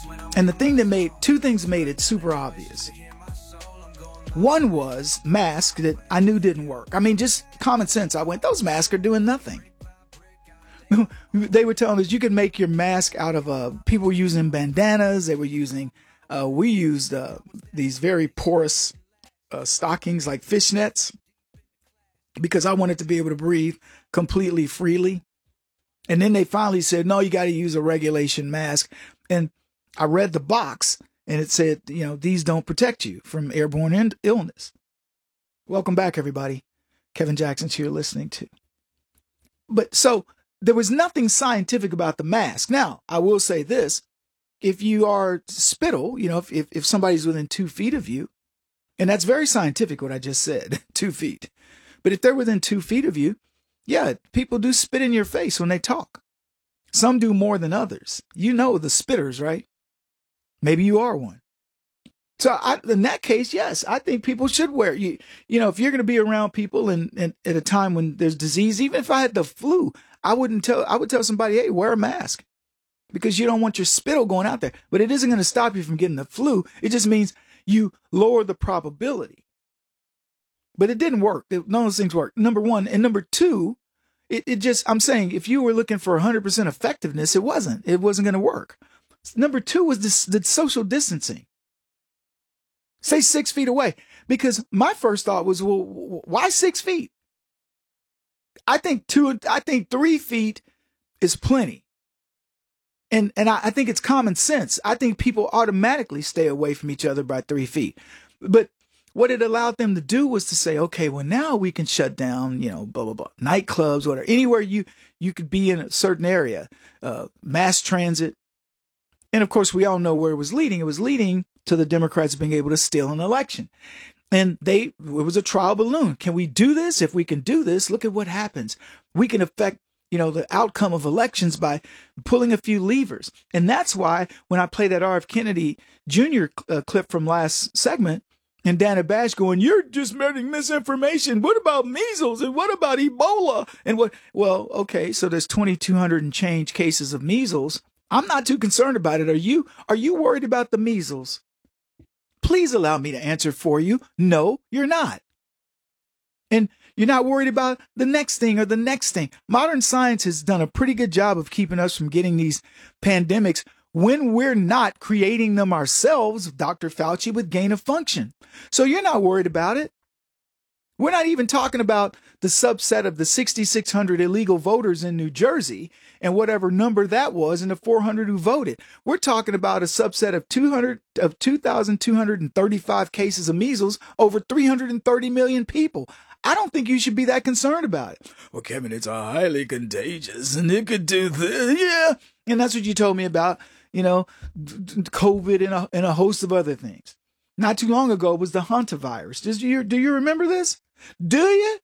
And two things made it super obvious. One was mask that I knew didn't work. I mean, just common sense. I went, those masks are doing nothing. They were telling us you could make your mask out of, people were using bandanas. They were using, we used these very porous stockings like fishnets because I wanted to be able to breathe completely freely. And then they finally said, no, you got to use a regulation mask. And I read the box and it said, these don't protect you from airborne illness. Welcome back, everybody. Kevin Jackson's here listening to. But so there was nothing scientific about the mask. Now, I will say this. If you are spittle, if somebody's within 2 feet of you, and that's very scientific what I just said, 2 feet. But if they're within 2 feet of you, yeah, people do spit in your face when they talk. Some do more than others. You know the spitters, right? Maybe you are one. So in that case, yes, I think people should wear, if you're going to be around people and at a time when there's disease, even if I had the flu, I would tell somebody, hey, wear a mask because you don't want your spittle going out there. But it isn't going to stop you from getting the flu. It just means you lower the probability. But it didn't work. None of those things worked. Number one. And number two, I'm saying if you were looking for 100% effectiveness, it wasn't going to work. Number two was the social distancing. Say 6 feet away. Because my first thought was, well, why 6 feet? I think 3 feet is plenty. And I think it's common sense. I think people automatically stay away from each other by 3 feet. But what it allowed them to do was to say, okay, well, now we can shut down, blah, blah, blah, nightclubs, whatever, anywhere you could be in a certain area, mass transit. And of course, we all know where it was leading. It was leading to the Democrats being able to steal an election. And it was a trial balloon. Can we do this? If we can do this, look at what happens. We can affect, the outcome of elections by pulling a few levers. And that's why when I play that R.F. Kennedy Jr. Clip from last segment, and Dana Bash going, you're just spreading misinformation. What about measles? And what about Ebola? And well, okay, so there's 2,200 and change cases of measles. I'm not too concerned about it. Are you worried about the measles? Please allow me to answer for you. No, you're not. And you're not worried about the next thing or the next thing. Modern science has done a pretty good job of keeping us from getting these pandemics when we're not creating them ourselves, Dr. Fauci, with gain of function. So you're not worried about it. We're not even talking about the subset of the 6,600 illegal voters in New Jersey and whatever number that was and the 400 who voted. We're talking about a subset of 2,235 cases of measles over 330 million people. I don't think you should be that concerned about it. Well, Kevin, it's highly contagious and it could do this. Yeah. And that's what you told me about, COVID and a host of other things. Not too long ago was the hantavirus. Do you remember this? Do you?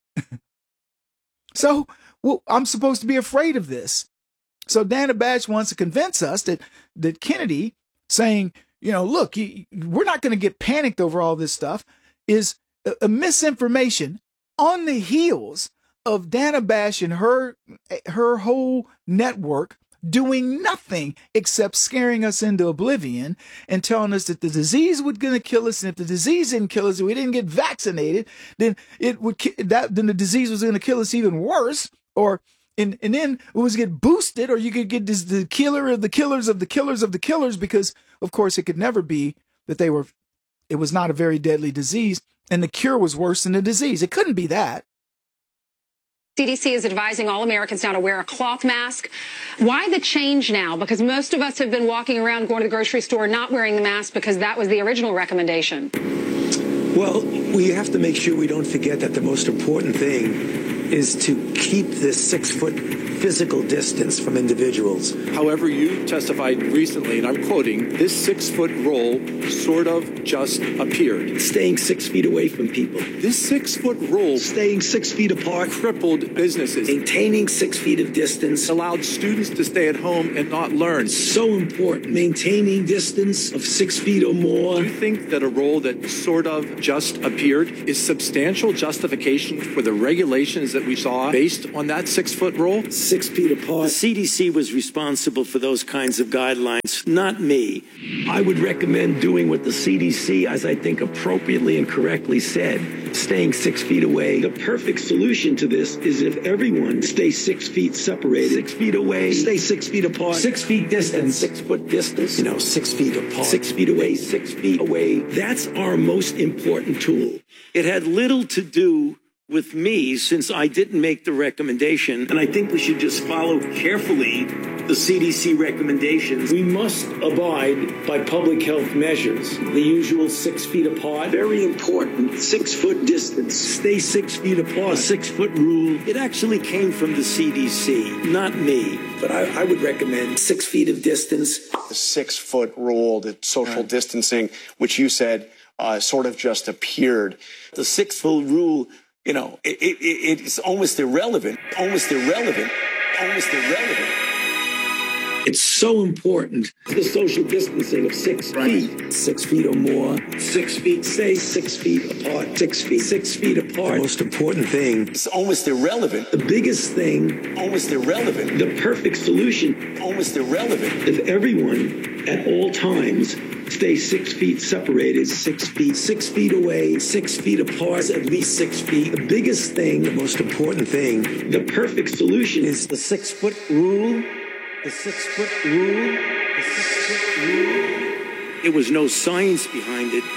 So, I'm supposed to be afraid of this. So Dana Bash wants to convince us that Kennedy saying, look, we're not going to get panicked over all this stuff is a misinformation on the heels of Dana Bash and her whole network doing nothing except scaring us into oblivion and telling us that the disease was going to kill us. And if the disease didn't kill us, if we didn't get vaccinated, then then the disease was going to kill us even worse. And then it was get boosted, or you could get the killer of the killers of the killers of the killers, because of course it could never be that it was not a very deadly disease and the cure was worse than the disease. It couldn't be that. CDC is advising all Americans now to wear a cloth mask. Why the change now? Because most of us have been walking around, going to the grocery store, not wearing the mask because that was the original recommendation. Well, we have to make sure we don't forget that the most important thing is to keep this 6-foot physical distance from individuals. However, you testified recently, and I'm quoting, this 6-foot rule sort of just appeared. Staying 6 feet away from people. This 6-foot rule, staying 6 feet apart, crippled businesses. Maintaining 6 feet of distance. Allowed students to stay at home and not learn. So important. Maintaining distance of 6 feet or more. Do you think that a rule that sort of just appeared is substantial justification for the regulations that we saw based on that 6-foot rule? 6 feet apart. The CDC was responsible for those kinds of guidelines, not me. I would recommend doing what the CDC, as I think appropriately and correctly said, staying 6 feet away. The perfect solution to this is if everyone stays 6 feet separated, 6 feet away, stay 6 feet apart, 6 feet distance, 6 foot distance, 6 feet apart, 6 feet away, 6 feet away. That's our most important tool. It had little to do with me since I didn't make the recommendation, and I think we should just follow carefully the CDC recommendations. We must abide by public health measures. The usual 6 feet apart. Very important. 6 foot distance. Stay 6 feet apart. The 6-foot rule, it actually came from the CDC, not me. But I would recommend 6 feet of distance. The 6-foot rule, the social distancing, which you said sort of just appeared. The 6-foot rule, it's almost irrelevant, almost irrelevant, almost irrelevant. It's so important. The social distancing of 6 feet. 6 feet or more. 6 feet. Stay 6 feet apart. 6 feet. 6 feet apart. The most important thing. It's almost irrelevant. The biggest thing. Almost irrelevant. The perfect solution. Almost irrelevant. If everyone at all times stay 6 feet separated, 6 feet away, 6 feet apart, at least 6 feet. The biggest thing, the most important thing, the perfect solution is the 6-foot rule. The 6-foot rule. The 6-foot rule. There was no science behind it.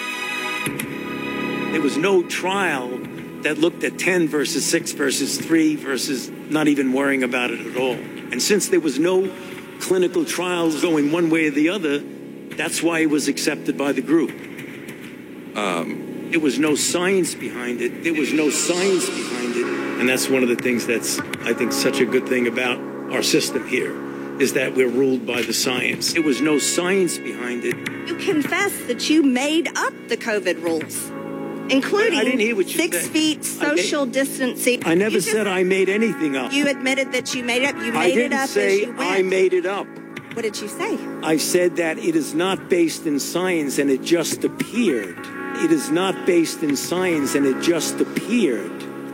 There was no trial that looked at 10 versus 6 versus 3 versus not even worrying about it at all. And since there was no clinical trials going one way or the other, that's why it was accepted by the group. There was no science behind it. There was no science behind it. And that's one of the things that's, I think, such a good thing about our system here, is that we're ruled by the science. There was no science behind it. You confess that you made up the COVID rules, including I didn't hear what you 6 said. feet social distancing. I never said I made anything up. You admitted that you made it up. You I made it didn't up say as you went. I made it up. What did you say? I said that it is not based in science and it just appeared. It is not based in science and it just appeared.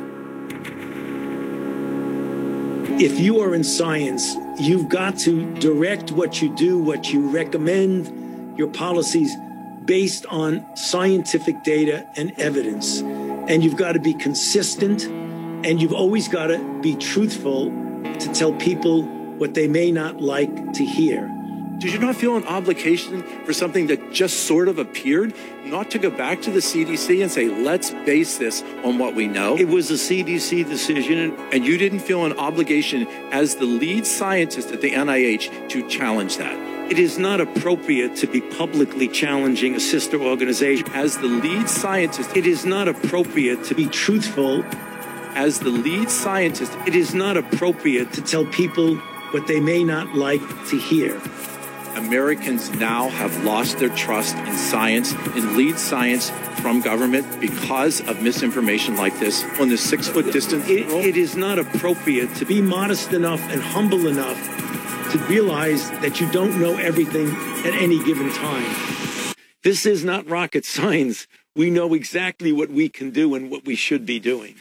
If you are in science, you've got to direct what you do, what you recommend, your policies based on scientific data and evidence. And you've got to be consistent, and you've always got to be truthful to tell people what they may not like to hear. Did you not feel an obligation for something that just sort of appeared, not to go back to the CDC and say, let's base this on what we know? It was a CDC decision. And you didn't feel an obligation as the lead scientist at the NIH to challenge that? It is not appropriate to be publicly challenging a sister organization. As the lead scientist, it is not appropriate to be truthful. As the lead scientist, it is not appropriate to tell people what they may not like to hear. Americans now have lost their trust in science, in lead science from government because of misinformation like this on the 6-foot distance rule. It is not appropriate to be modest enough and humble enough to realize that you don't know everything at any given time. This is not rocket science. We know exactly what we can do and what we should be doing.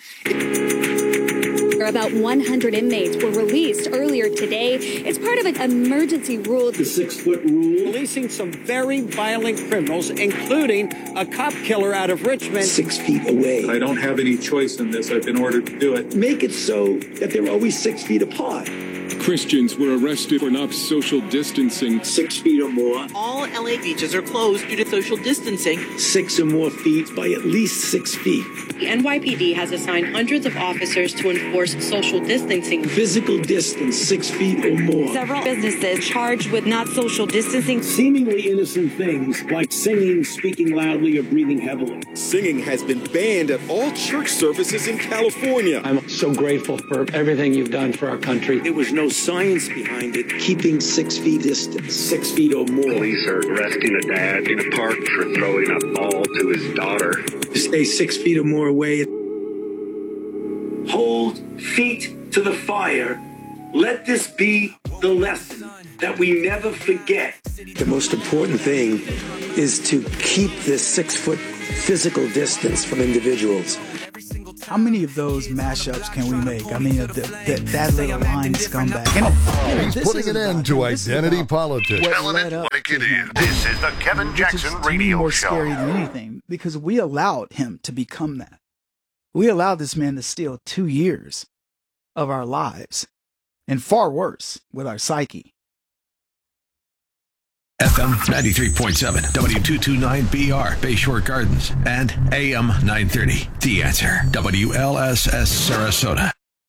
About 100 inmates were released earlier today. It's part of an emergency rule. The 6-foot rule. Releasing some very violent criminals, including a cop killer out of Richmond. 6 feet away. I don't have any choice in this. I've been ordered to do it. Make it so that they're always 6 feet apart. Christians were arrested for not social distancing. 6 feet or more. All LA beaches are closed due to social distancing. 6 or more feet by at least 6 feet. The NYPD has assigned hundreds of officers to enforce social distancing. Physical distance, 6 feet or more. Several businesses charged with not social distancing. Seemingly innocent things like singing, speaking loudly, or breathing heavily. Singing has been banned at all church services in California. I'm so grateful for everything you've done for our country. There was no science behind it. Keeping 6 feet distance, 6 feet or more. Police are arresting a dad in a park for throwing a ball to his daughter. Stay 6 feet or more away. Hold feet to the fire. Let this be the lesson that we never forget. The most important thing is to keep this 6 foot physical distance from individuals. How many of those mashups can we make? I mean, that little line scumbag. And, he's putting an end to identity politics. Telling it like it is. This is the Kevin Jackson Radio more Show. Scary than anything, because we allowed him to become that. We allowed this man to steal 2 years of our lives, and far worse, with our psyche. FM 93.7, W229BR, Bayshore Gardens, and AM 930. The Answer, WLSS Sarasota.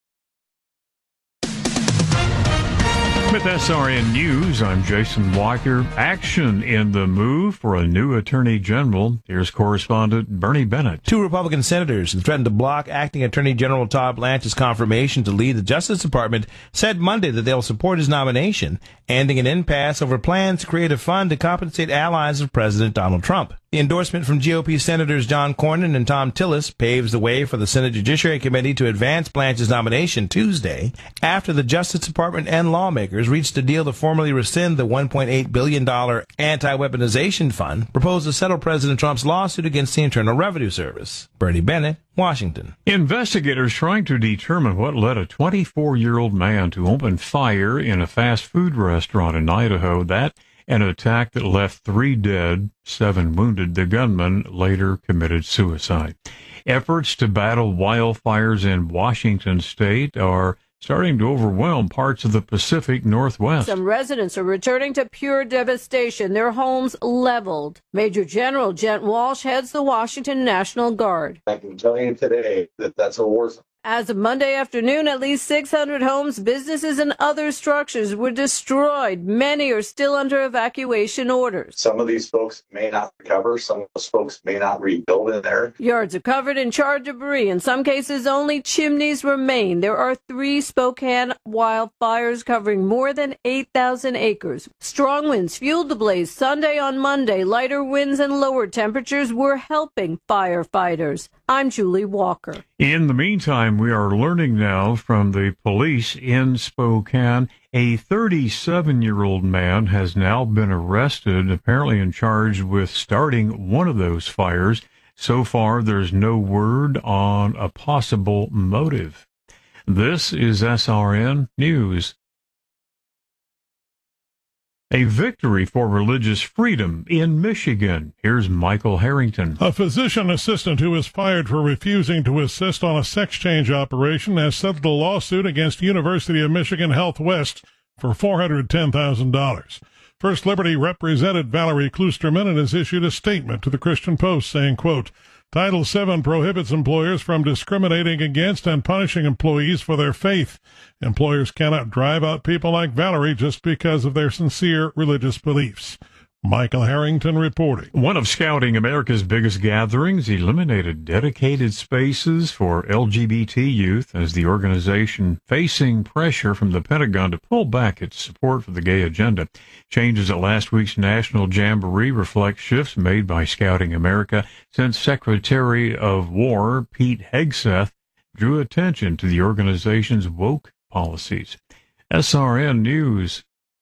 With SRN News, I'm Jason Walker. Action in the move for a new Attorney General. Here's correspondent Bernie Bennett. 2 Republican senators who threatened to block acting Attorney General Todd Blanche's confirmation to lead the Justice Department said Monday that they'll support his nomination, ending an impasse over plans to create a fund to compensate allies of President Donald Trump. The endorsement from GOP Senators John Cornyn and Tom Tillis paves the way for the Senate Judiciary Committee to advance Blanche's nomination Tuesday after the Justice Department and lawmakers reached a deal to formally rescind the $1.8 billion anti-weaponization fund proposed to settle President Trump's lawsuit against the Internal Revenue Service. Bernie Bennett, Washington. Investigators trying to determine what led a 24-year-old man to open fire in a fast food restaurant in Idaho. That an attack that left 3 dead, 7 wounded. The gunman later committed suicide. Efforts to battle wildfires in Washington state are starting to overwhelm parts of the Pacific Northwest. Some residents are returning to pure devastation, their homes leveled. Major General Gent Walsh heads the Washington National Guard. I can tell you today that that's a war zone. As of Monday afternoon, at least 600 homes, businesses, and other structures were destroyed. Many are still under evacuation orders. Some of these folks may not recover. Some of those folks may not rebuild in there. Yards are covered in charred debris. In some cases, only chimneys remain. There are 3 Spokane wildfires covering more than 8,000 acres. Strong winds fueled the blaze Sunday on Monday. Lighter winds and lower temperatures were helping firefighters. I'm Julie Walker. In the meantime, we are learning now from the police in Spokane, a 37-year-old man has now been arrested, apparently and charged with starting one of those fires. So far, there's no word on a possible motive. This is SRN News. A victory for religious freedom in Michigan. Here's Michael Harrington. A physician assistant who was fired for refusing to assist on a sex change operation has settled a lawsuit against University of Michigan Health West for $410,000. First Liberty represented Valerie Klusterman and has issued a statement to the Christian Post saying, quote, Title VII prohibits employers from discriminating against and punishing employees for their faith. Employers cannot drive out people like Valerie just because of their sincere religious beliefs. Michael Harrington reporting. One of Scouting America's biggest gatherings eliminated dedicated spaces for LGBT youth as the organization facing pressure from the Pentagon to pull back its support for the gay agenda. Changes at last week's National Jamboree reflect shifts made by Scouting America since Secretary of War Pete Hegseth drew attention to the organization's woke policies. SRN News.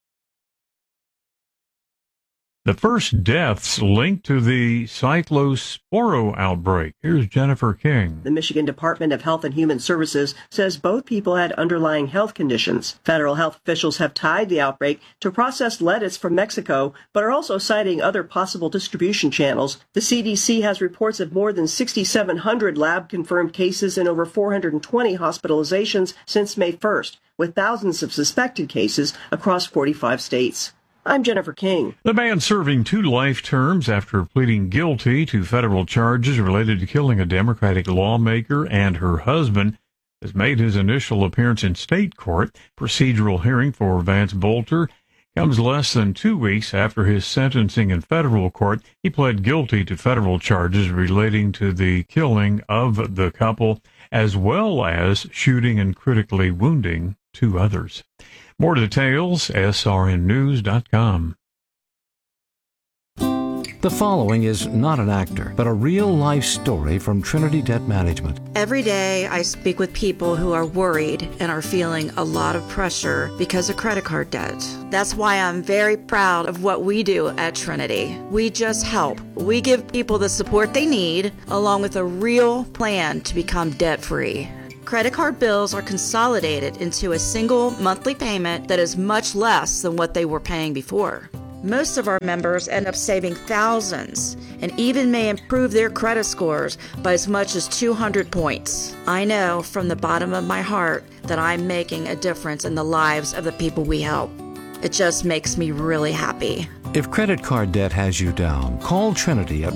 The first deaths linked to the cyclosporo outbreak. Here's Jennifer King. The Michigan Department of Health and Human Services says both people had underlying health conditions. Federal health officials have tied the outbreak to processed lettuce from Mexico, but are also citing other possible distribution channels. The CDC has reports of more than 6,700 lab-confirmed cases and over 420 hospitalizations since May 1st, with thousands of suspected cases across 45 states. I'm Jennifer King. The man serving 2 life terms after pleading guilty to federal charges related to killing a Democratic lawmaker and her husband has made his initial appearance in state court. Procedural hearing for Vance Bolter comes less than 2 weeks after his sentencing in federal court. He pled guilty to federal charges relating to the killing of the couple, as well as shooting and critically wounding 2 others. More details, srnnews.com. The following is not an actor, but a real-life story from Trinity Debt Management. Every day I speak with people who are worried and are feeling a lot of pressure because of credit card debt. That's why I'm very proud of what we do at Trinity. We just help. We give people the support they need, along with a real plan to become debt-free. Credit card bills are consolidated into a single monthly payment that is much less than what they were paying before. Most of our members end up saving thousands and even may improve their credit scores by as much as 200 points. I know from the bottom of my heart that I'm making a difference in the lives of the people we help. It just makes me really happy. If credit card debt has you down, call Trinity at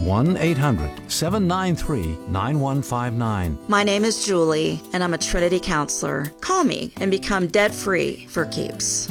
1-800-793-9159. My name is Julie, and I'm a Trinity counselor. Call me and become debt-free for keeps.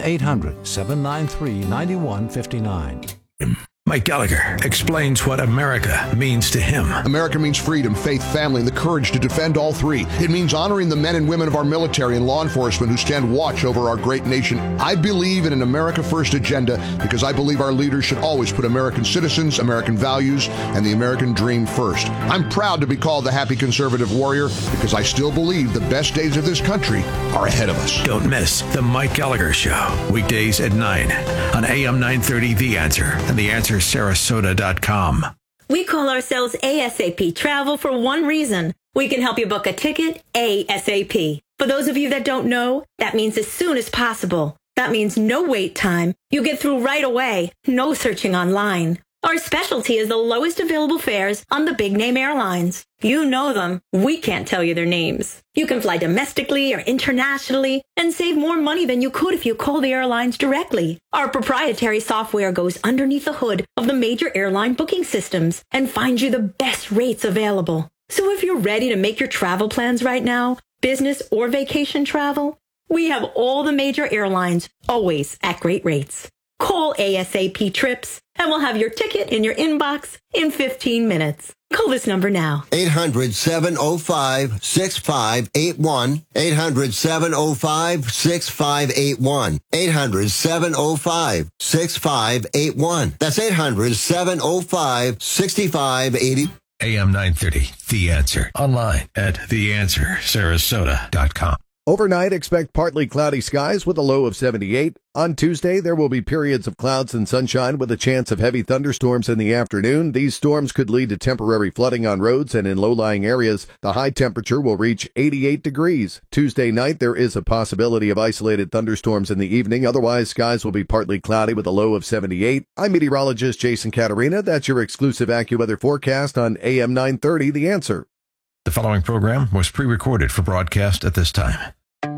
1-800-793-9159. Mike Gallagher explains what America means to him. America means freedom, faith, family, and the courage to defend all three. It means honoring the men and women of our military and law enforcement who stand watch over our great nation. I believe in an America First agenda because I believe our leaders should always put American citizens, American values, and the American dream first. I'm proud to be called the happy conservative warrior because I still believe the best days of this country are ahead of us. Don't miss The Mike Gallagher Show, weekdays at 9 on AM 930 The Answer and TheAnswerSarasota.com. We call ourselves ASAP Travel for one reason. We can help you book a ticket ASAP. For those of you that don't know, that means as soon as possible. That means no wait time. You get through right away. No searching online. Our specialty is the lowest available fares on the big name airlines. You know them. We can't tell you their names. You can fly domestically or internationally and save more money than you could if you call the airlines directly. Our proprietary software goes underneath the hood of the major airline booking systems and finds you the best rates available. So if you're ready to make your travel plans right now, business or vacation travel, we have all the major airlines always at great rates. Call ASAP Trips and we'll have your ticket in your inbox in 15 minutes. Call this number now. 800-705-6581. 800-705-6581. 800-705-6581. That's 800-705-6580. AM 930, The Answer. Online at TheAnswerSarasota.com. Overnight, expect partly cloudy skies with a low of 78. On Tuesday, there will be periods of clouds and sunshine with a chance of heavy thunderstorms in the afternoon. These storms could lead to temporary flooding on roads and in low-lying areas. The high temperature will reach 88 degrees. Tuesday night, there is a possibility of isolated thunderstorms in the evening. Otherwise, skies will be partly cloudy with a low of 78. I'm meteorologist Jason Caterina. That's your exclusive AccuWeather forecast on AM 930, The Answer. The following program was pre-recorded for broadcast at this time.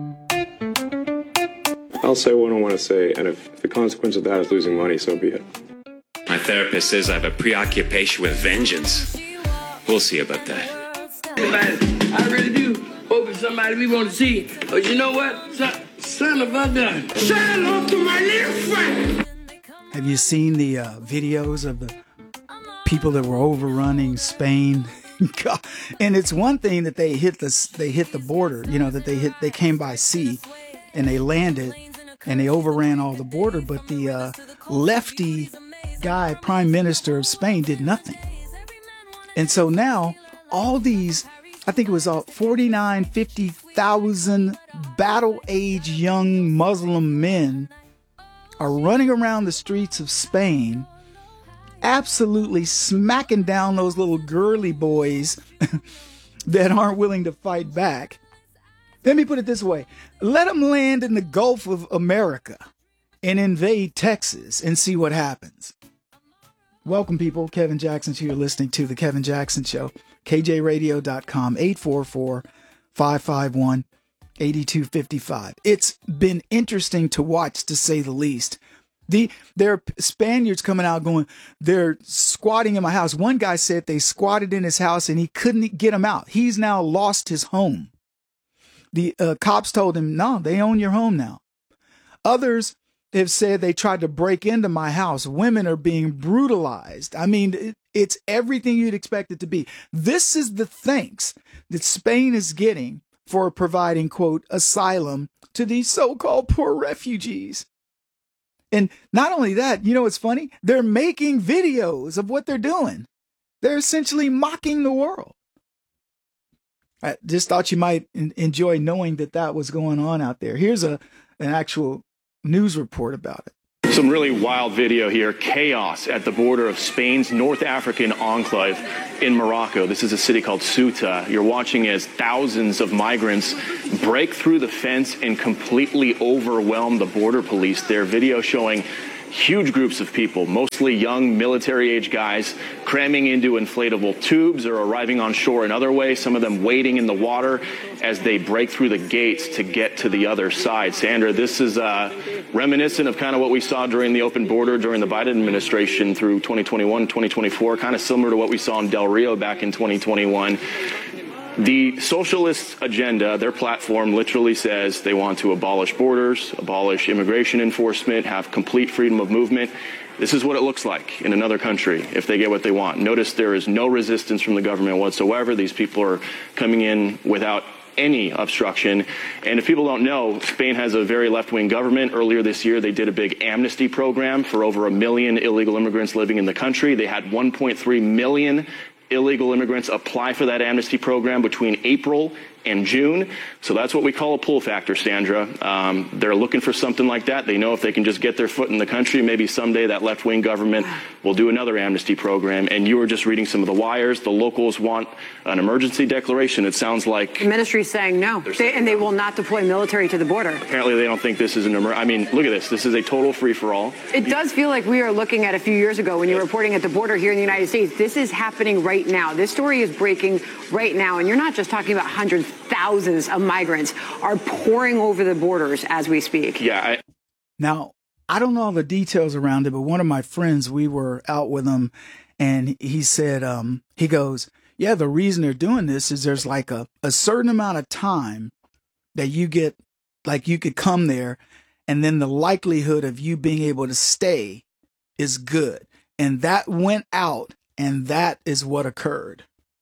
I'll say what I want to say, and if the consequence of that is losing money, so be it. My therapist says I have a preoccupation with vengeance. We'll see about that. I really do hope it's somebody we want to see. But you know what? Son of a gun. Say hello to my little friend. Have you seen the videos of the people that were overrunning Spain? And it's one thing that they hit the border, that they came by sea and they landed and they overran all the border, but the lefty guy, Prime Minister of Spain, did nothing. And so now all these, I think it was 50,000 battle-age young Muslim men are running around the streets of Spain, absolutely smacking down those little girly boys that aren't willing to fight back. Let me put it this way. Let them land in the Gulf of America and invade Texas and see what happens. Welcome, people. Kevin Jackson here. You're listening to The Kevin Jackson Show. KJRadio.com, 844-551-8255. It's been interesting to watch, to say the least. There are Spaniards coming out going, they're squatting in my house. One guy said they squatted in his house and he couldn't get him out. He's now lost his home. The cops told him, no, they own your home now. Others have said they tried to break into my house. Women are being brutalized. I mean, it's everything you'd expect it to be. This is the thanks that Spain is getting for providing, quote, asylum to these so-called poor refugees. And not only that, you know what's funny? They're making videos of what they're doing. They're essentially mocking the world. I just thought you might enjoy knowing that was going on out there. Here's an actual news report about it. Some really wild video here. Chaos at the border of Spain's North African enclave in Morocco. This is a city called Ceuta. You're watching as thousands of migrants break through the fence and completely overwhelm the border police. Their video showing huge groups of people, mostly young military-age guys, cramming into inflatable tubes or arriving on shore another way, some of them wading in the water as they break through the gates to get to the other side. Sandra, this is reminiscent of kind of what we saw during the open border during the Biden administration through 2021, 2024, kind of similar to what we saw in Del Rio back in 2021. The socialist agenda, their platform literally says they want to abolish borders, abolish immigration enforcement, have complete freedom of movement. This is what it looks like in another country if they get what they want. Notice there is no resistance from the government whatsoever. These people are coming in without any obstruction. And if people don't know, Spain has a very left-wing government. Earlier this year, they did a big amnesty program for over 1 million illegal immigrants living in the country. They had 1.3 million illegal immigrants apply for that amnesty program between April and June. So that's what we call a pull factor, Sandra. They're looking for something like that. They know if they can just get their foot in the country, maybe someday that left-wing government will do another amnesty program. And you were just reading some of the wires. The locals want an emergency declaration. It sounds like the ministry's saying no, and they will not deploy military to the border. Apparently they don't think this is an emergency. I mean, look at this. This is a total free-for-all. It does feel like we are looking at a few years ago when you were reporting at the border here in the United States. This is happening right now. This story is breaking right now. And you're not just talking about hundreds, thousands of migrants are pouring over the borders as we speak. Yeah. Now, I don't know all the details around it, but one of my friends, we were out with him, and he said, he goes, yeah, the reason they're doing this is there's like a certain amount of time that you get, like you could come there, and then the likelihood of you being able to stay is good. And that went out, and that is what occurred.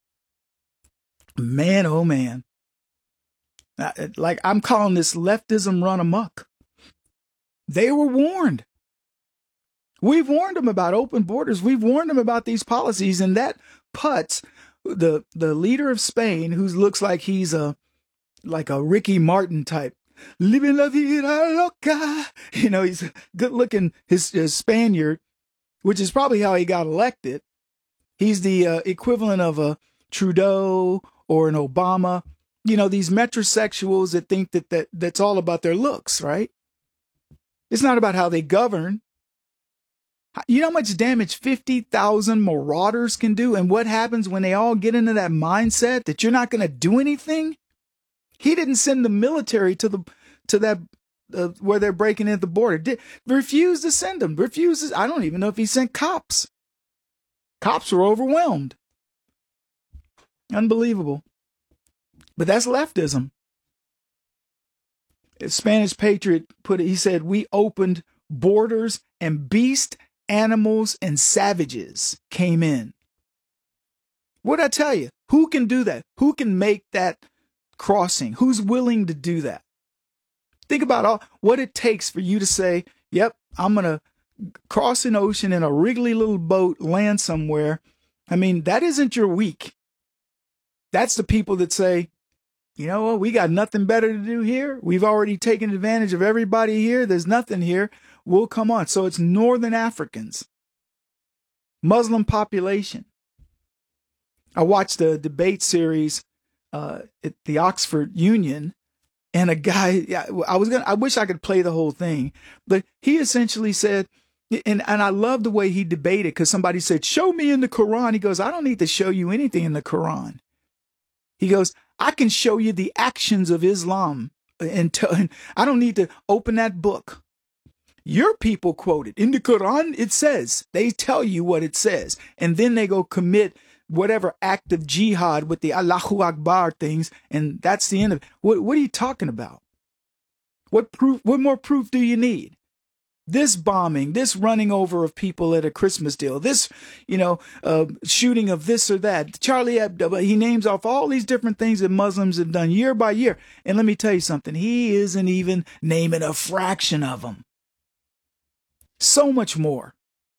Man, oh man. Like, I'm calling this leftism run amok. They were warned. We've warned them about open borders. We've warned them about these policies, and that puts the leader of Spain, who looks like he's like a Ricky Martin type, living la vida loca. You know, he's good looking, his Spaniard, which is probably how he got elected. He's the equivalent of a Trudeau or an Obama. You know, these metrosexuals that think that's all about their looks, right? It's not about how they govern. You know how much damage 50,000 marauders can do? And what happens when they all get into that mindset that you're not going to do anything? He didn't send the military to that where they're breaking into the border. Refused to send them. Refuses. I don't even know if he sent cops. Cops were overwhelmed. Unbelievable. But that's leftism. A Spanish patriot put it, he said, we opened borders and beasts, animals, and savages came in. What'd I tell you? Who can do that? Who can make that crossing? Who's willing to do that? Think about what it takes for you to say, yep, I'm going to cross an ocean in a wriggly little boat, land somewhere. I mean, that isn't your week. That's the people that say, you know what, we got nothing better to do here. We've already taken advantage of everybody here. There's nothing here. We'll come on. So it's Northern Africans, Muslim population. I watched a debate series at the Oxford Union, and a guy, I wish I could play the whole thing, but he essentially said, and I love the way he debated, because somebody said, show me in the Quran. He goes, I don't need to show you anything in the Quran. He goes, I can show you the actions of Islam, and I don't need to open that book. Your people quote it. In the Quran, it says, they tell you what it says, and then they go commit whatever act of jihad with the Allahu Akbar things, and that's the end of it. What are you talking about? What proof? What more proof do you need? This bombing, this running over of people at a Christmas deal, this, shooting of this or that, Charlie Hebdo, he names off all these different things that Muslims have done year by year. And let me tell you something, he isn't even naming a fraction of them. So much more.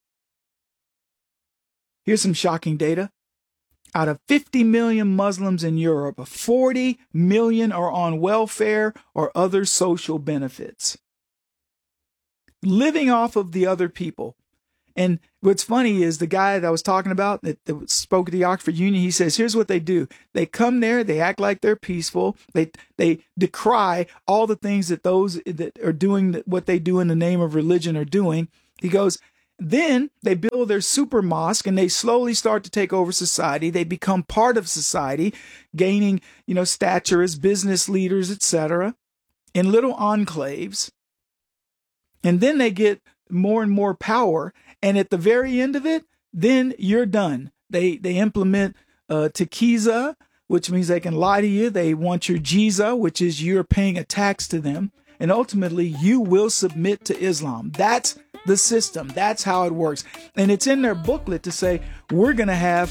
Here's some shocking data. Out of 50 million Muslims in Europe, 40 million are on welfare or other social benefits, living off of the other people. And what's funny is the guy that I was talking about that spoke at the Oxford Union, he says, here's what they do. They come there, they act like they're peaceful. They decry all the things that those that are doing what they do in the name of religion are doing. He goes, then they build their super mosque and they slowly start to take over society. They become part of society, gaining, stature as business leaders, etc., in little enclaves. And then they get more and more power. And at the very end of it, then you're done. They implement Taqiza, which means they can lie to you. They want your Jiza, which is you're paying a tax to them. And ultimately, you will submit to Islam. That's the system. That's how it works. And it's in their booklet to say, we're going to have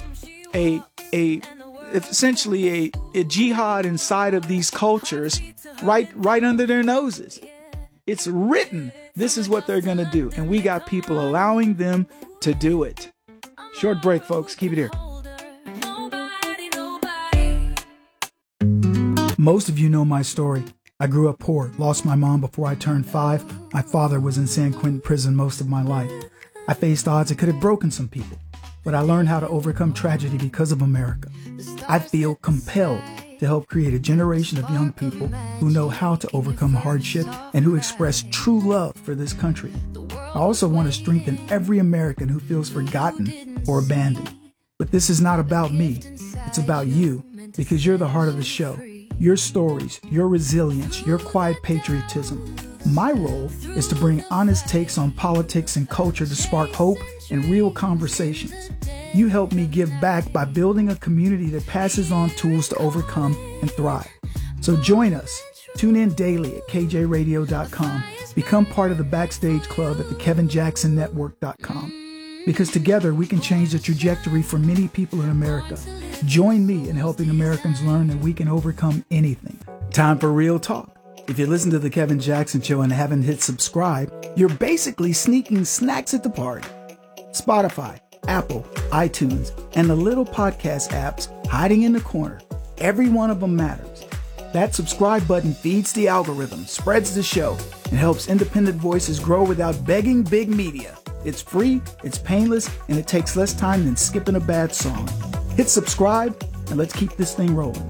essentially a jihad inside of these cultures right under their noses. It's written. This is what they're going to do. And we got people allowing them to do it. Short break, folks. Keep it here. Most of you know my story. I grew up poor, lost my mom before I turned 5. My father was in San Quentin prison most of my life. I faced odds that could have broken some people, but I learned how to overcome tragedy because of America. I feel compelled to help create a generation of young people who know how to overcome hardship and who express true love for this country. I also want to strengthen every American who feels forgotten or abandoned. But this is not about me. It's about you, because you're the heart of the show. Your stories, your resilience, your quiet patriotism. My role is to bring honest takes on politics and culture to spark hope and real conversations. You help me give back by building a community that passes on tools to overcome and thrive. So join us. Tune in daily at kjradio.com. Become part of the Backstage Club at the KevinJacksonNetwork.com. Because together we can change the trajectory for many people in America. Join me in helping Americans learn that we can overcome anything. Time for real talk. If you listen to The Kevin Jackson Show and haven't hit subscribe, you're basically sneaking snacks at the party. Spotify, Apple, iTunes, and the little podcast apps hiding in the corner. Every one of them matters. That subscribe button feeds the algorithm, spreads the show, and helps independent voices grow without begging big media. It's free, it's painless, and it takes less time than skipping a bad song. Hit subscribe, and let's keep this thing rolling.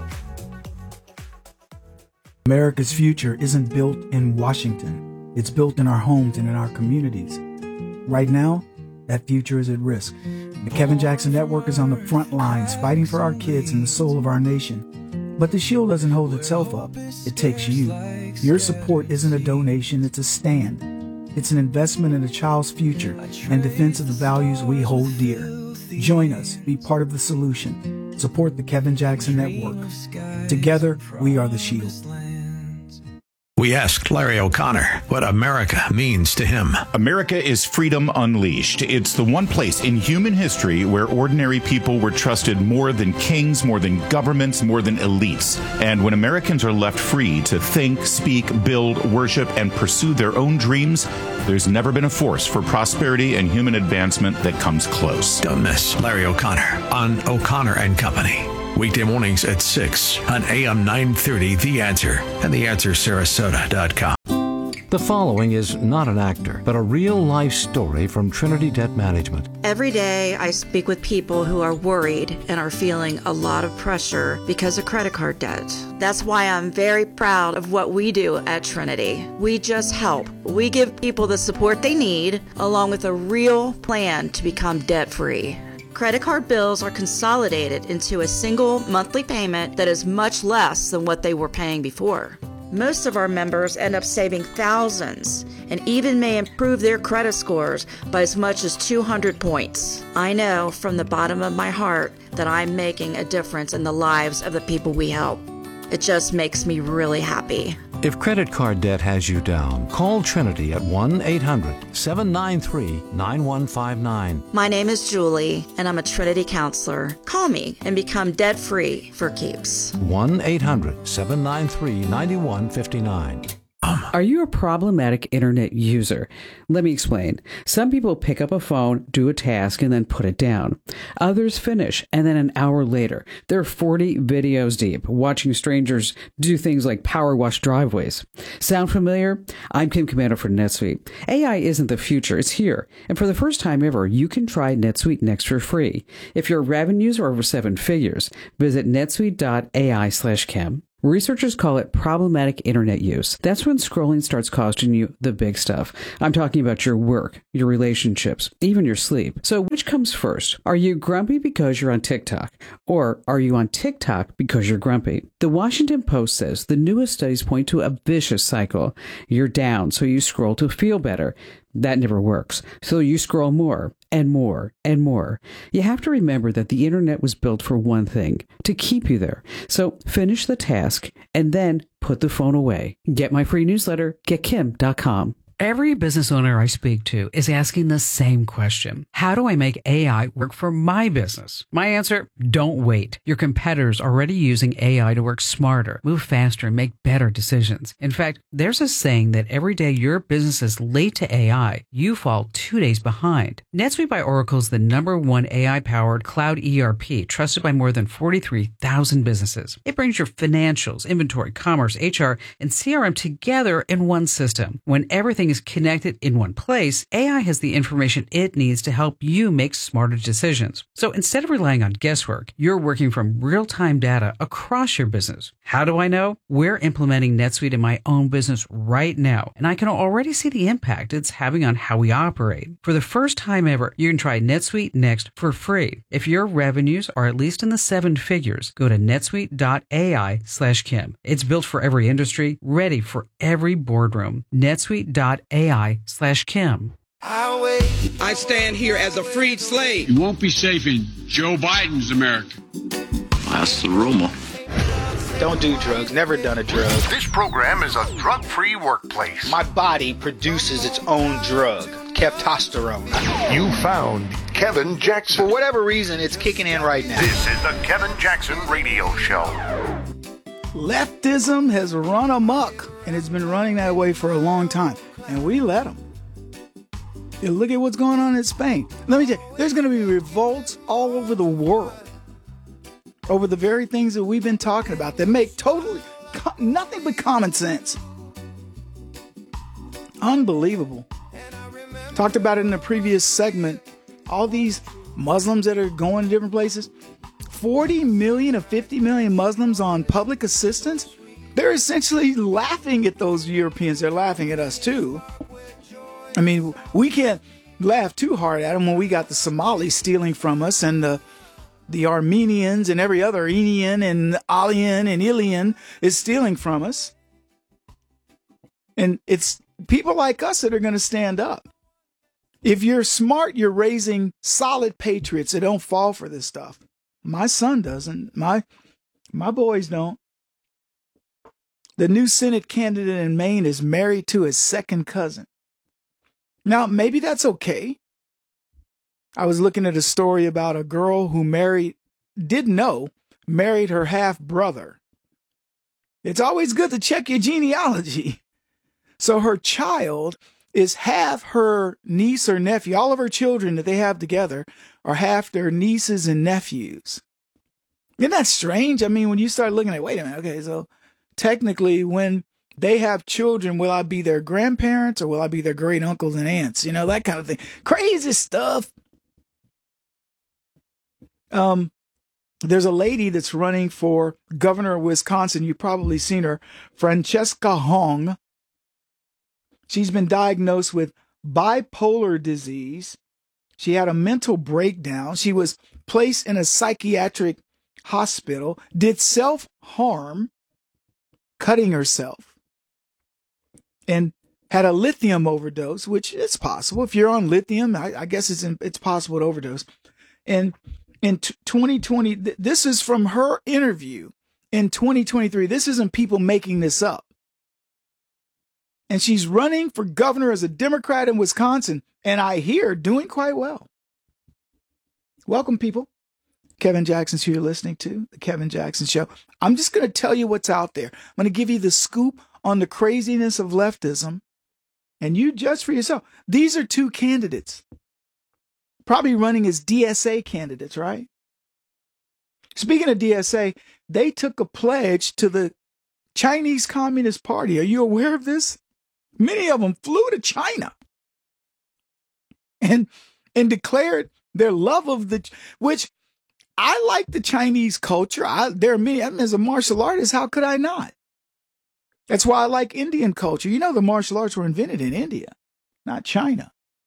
America's future isn't built in Washington. It's built in our homes and in our communities. Right now, that future is at risk. The Kevin Jackson Network is on the front lines fighting for our kids and the soul of our nation. But the shield doesn't hold itself up. It takes you. Your support isn't a donation, it's a stand. It's an investment in a child's future and defense of the values we hold dear. Join us. Be part of the solution. Support the Kevin Jackson Network. Together, we are the shield. We asked Larry O'Connor what America means to him. America is freedom unleashed. It's the one place in human history where ordinary people were trusted more than kings, more than governments, more than elites. And when Americans are left free to think, speak, build, worship, and pursue their own dreams, there's never been a force for prosperity and human advancement that comes close. Don't miss Larry O'Connor on O'Connor and Company. Weekday mornings at 6 on AM 930 The Answer and TheAnswerSarasota.com. The following is not an actor, but a real-life story from Trinity Debt Management. Every day I speak with people who are worried and are feeling a lot of pressure because of credit card debt. That's why I'm very proud of what we do at Trinity. We just help. We give people the support they need, along with a real plan to become debt-free. Credit card bills are consolidated into a single monthly payment that is much less than what they were paying before. Most of our members end up saving thousands and even may improve their credit scores by as much as 200 points. I know from the bottom of my heart that I'm making a difference in the lives of the people we help. It just makes me really happy. If credit card debt has you down, call Trinity at 1-800-793-9159. My name is Julie, and I'm a Trinity counselor. Call me and become debt-free for keeps. 1-800-793-9159. Are you a problematic internet user? Let me explain. Some people pick up a phone, do a task, and then put it down. Others finish, and then an hour later, they're 40 videos deep, watching strangers do things like power wash driveways. Sound familiar? I'm Kim Commander for NetSuite. AI isn't the future, it's here. And for the first time ever, you can try NetSuite Next for free. If your revenues are over 7 figures, visit netsuite.ai/Kim. Researchers call it problematic internet use. That's when scrolling starts costing you the big stuff. I'm talking about your work, your relationships, even your sleep. So which comes first? Are you grumpy because you're on TikTok? Or are you on TikTok because you're grumpy? The Washington Post says the newest studies point to a vicious cycle. You're down, so you scroll to feel better. That never works. So you scroll more and more and more. You have to remember that the internet was built for one thing, to keep you there. So finish the task and then put the phone away. Get my free newsletter, getkim.com. Every business owner I speak to is asking the same question. How do I make AI work for my business? My answer, don't wait. Your competitors are already using AI to work smarter, move faster, and make better decisions. In fact, there's a saying that every day your business is late to AI, you fall 2 days behind. NetSuite by Oracle is the #1 AI-powered cloud ERP, trusted by more than 43,000 businesses. It brings your financials, inventory, commerce, HR, and CRM together in one system. When everything is connected in one place, AI has the information it needs to help you make smarter decisions. So instead of relying on guesswork, you're working from real-time data across your business. How do I know? We're implementing NetSuite in my own business right now, and I can already see the impact it's having on how we operate. For the first time ever, you can try NetSuite Next for free. If your revenues are at least in the 7 figures, go to netsuite.ai/Kim. It's built for every industry, ready for every boardroom. netsuite.ai/Kim. I stand here as a freed slave. You won't be safe in Joe Biden's America. That's the rumor. Don't do drugs. Never done a drug. This program is a drug-free workplace. My body produces its own drug, testosterone. You found Kevin Jackson. For whatever reason, it's kicking in right now. This is the Kevin Jackson Radio Show. Leftism has run amok, and it's been running that way for a long time, and we let them. Yeah, look at what's going on in Spain. Let me tell you, there's going to be revolts all over the world over the very things that we've been talking about that make totally nothing but common sense. Unbelievable. Talked about it in the previous segment. All these Muslims that are going to different places. 40 million of 50 million Muslims on public assistance. They're essentially laughing at those Europeans. They're laughing at us too. I mean, we can't laugh too hard at them when we got the Somalis stealing from us and the Armenians and every other Enian and Alian and Ilian is stealing from us. And it's people like us that are going to stand up. If you're smart, you're raising solid patriots that don't fall for this stuff. My son doesn't. My boys don't. The new Senate candidate in Maine is married to his second cousin. Now, maybe that's okay. I was looking at a story about a girl who married her half-brother. It's always good to check your genealogy. So her child is half her niece or nephew. All of her children that they have together are half their nieces and nephews. Isn't that strange? I mean, when you start looking at, wait a minute, okay, so technically when they have children, will I be their grandparents or will I be their great uncles and aunts? You know, that kind of thing. Crazy stuff. There's a lady that's running for governor of Wisconsin. You've probably seen her, Francesca Hong. She's been diagnosed with bipolar disease. She had a mental breakdown. She was placed in a psychiatric hospital, did self-harm, cutting herself, and had a lithium overdose, which is possible. If you're on lithium, I guess it's possible to overdose. And in 2020, this is from her interview in 2023. This isn't people making this up. And she's running for governor as a Democrat in Wisconsin, and I hear doing quite well. Welcome, people. Kevin Jackson Show you're listening to, The Kevin Jackson Show. I'm just going to tell you what's out there. I'm going to give you the scoop on the craziness of leftism, and you judge for yourself. These are two candidates, probably running as DSA candidates, right? Speaking of DSA, they took a pledge to the Chinese Communist Party. Are you aware of this? Many of them flew to China and declared their love of which I like the Chinese culture. There are many, as a martial artist, how could I not? That's why I like Indian culture. You know, the martial arts were invented in India, not China.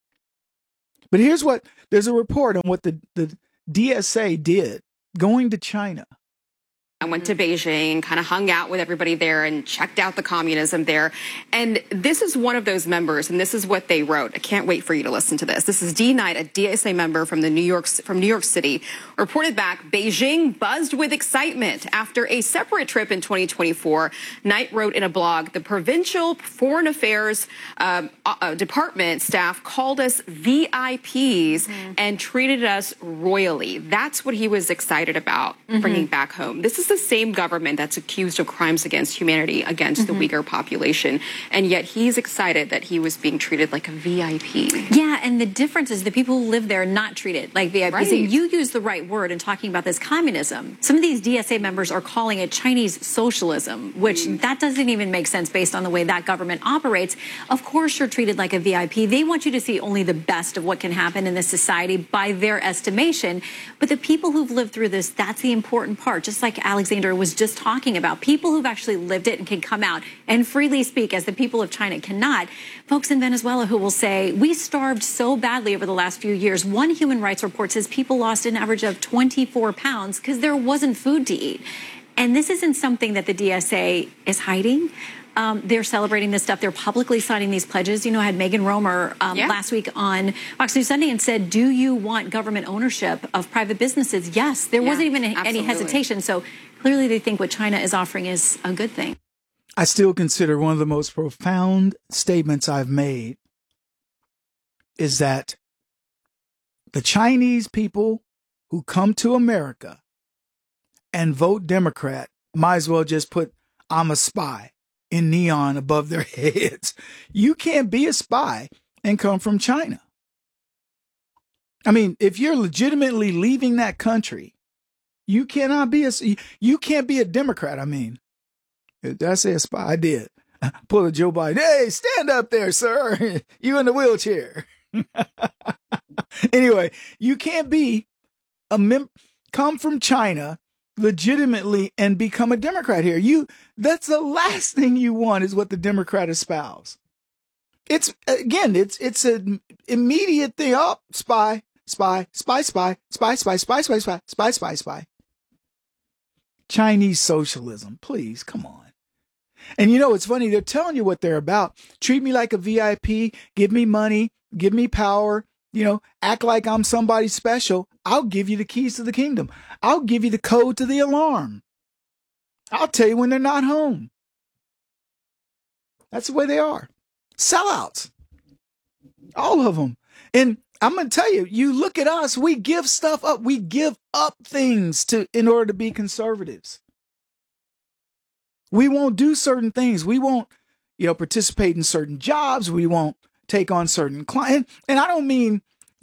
But there's a report on what the DSA did going to China. I went to Beijing, kind of hung out with everybody there and checked out the communism there. And this is one of those members, and this is what they wrote. I can't wait for you to listen to this. This is D. Knight, a DSA member from New York City, reported back, Beijing buzzed with excitement after a separate trip in 2024. Knight wrote in a blog, the provincial foreign affairs department staff called us VIPs and treated us royally. That's what he was excited about bringing back home. This is the same government that's accused of crimes against humanity against the Uyghur population, and yet he's excited that he was being treated like a VIP. Yeah, and the difference is the people who live there are not treated like VIPs. Right. You use the right word in talking about this communism. Some of these DSA members are calling it Chinese socialism, which that doesn't even make sense based on the way that government operates. Of course you're treated like a VIP. They want you to see only the best of what can happen in this society by their estimation. But the people who've lived through this, that's the important part. Just like Alexander was just talking about, people who've actually lived it and can come out and freely speak as the people of China cannot. Folks in Venezuela who will say, we starved so badly over the last few years. One human rights report says people lost an average of 24 pounds because there wasn't food to eat. And this isn't something that the DSA is hiding. They're celebrating this stuff. They're publicly signing these pledges. You know, I had Megan Romer last week on Fox News Sunday and said, do you want government ownership of private businesses? Yes. There wasn't even any hesitation. So clearly they think what China is offering is a good thing. I still consider one of the most profound statements I've made is that the Chinese people who come to America and vote Democrat might as well just put I'm a spy in neon above their heads. You can't be a spy and come from China. I mean, if you're legitimately leaving that country, you can't be a Democrat. I mean, did I say a spy? I did. Pull a Joe Biden. Hey, stand up there, sir. You in the wheelchair. Anyway, you can't be come from China legitimately and become a Democrat here. That's the last thing you want is what the Democrat espouse. It's an immediate thing. Oh, spy. Chinese socialism, please, come on. And you know, it's funny. They're telling you what they're about. Treat me like a VIP, give me money, give me power, act like I'm somebody special. I'll give you the keys to the kingdom. I'll give you the code to the alarm. I'll tell you when they're not home. That's the way they are. Sellouts. All of them. And I'm going to tell you, you look at us, we give stuff up. We give up things in order to be conservatives. We won't do certain things. We won't, participate in certain jobs. We won't take on certain clients. And I don't mean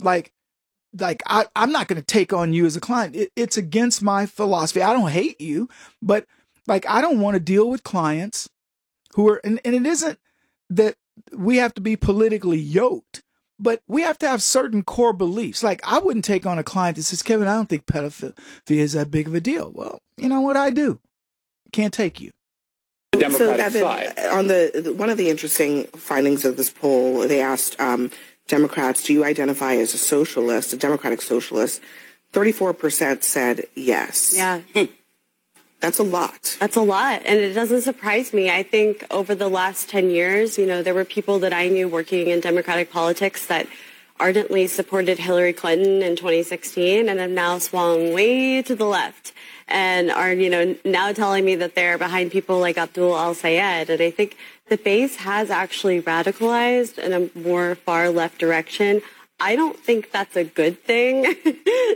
I'm not going to take on you as a client. It's against my philosophy. I don't hate you, but I don't want to deal with clients who are, and it isn't that we have to be politically yoked, but we have to have certain core beliefs. I wouldn't take on a client that says, Kevin, I don't think pedophilia is that big of a deal. Well, you know what I do? Can't take you. So, Evan, on one of the interesting findings of this poll, they asked Democrats, do you identify as a socialist, a democratic socialist? 34% said yes. Yeah. That's a lot. That's a lot. And it doesn't surprise me. I think over the last 10 years, there were people that I knew working in Democratic politics that ardently supported Hillary Clinton in 2016 and have now swung way to the left and are, now telling me that they're behind people like Abdul al-Sayed. And I think the base has actually radicalized in a more far left direction. I don't think that's a good thing,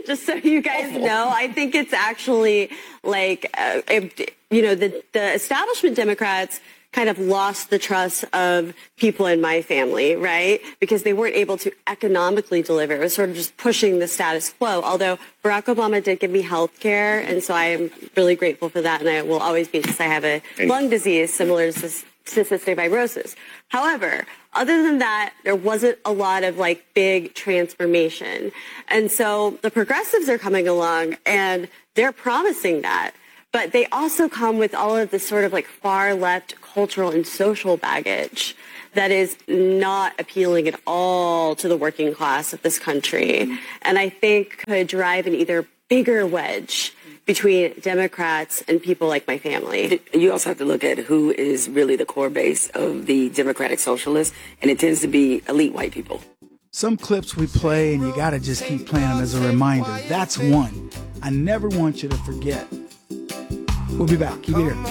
just so you guys know, I think it's actually like, the establishment Democrats kind of lost the trust of people in my family, right? Because they weren't able to economically deliver. It was sort of just pushing the status quo. Although Barack Obama did give me health care, and so I am really grateful for that, and I will always be, because I have a lung disease similar to cystic fibrosis. However, other than that, there wasn't a lot of like big transformation. And so the progressives are coming along and they're promising that. But they also come with all of this sort of like far left cultural and social baggage that is not appealing at all to the working class of this country. And I think could drive an either bigger wedge between Democrats and people like my family. You also have to look at who is really the core base of the Democratic Socialists, and it tends to be elite white people. Some clips we play, and you got to just keep playing them as a reminder. That's one I never want you to forget. We'll be back. Keep it here.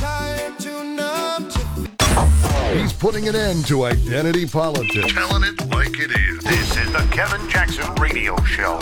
He's putting an end to identity politics. Telling it like it is. This is the Kevin Jackson Radio Show.